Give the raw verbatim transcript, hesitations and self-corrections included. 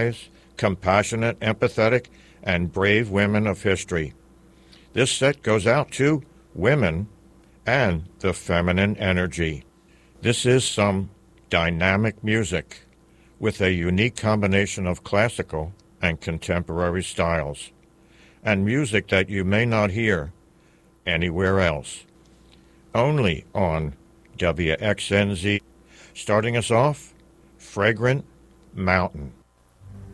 wise, compassionate, empathetic, and brave women of history. This set goes out to women and the feminine energy. This is some dynamic music with a unique combination of classical and contemporary styles, and music that you may not hear anywhere else. Only on W X N Z. Starting us off, Fragrant Mountain.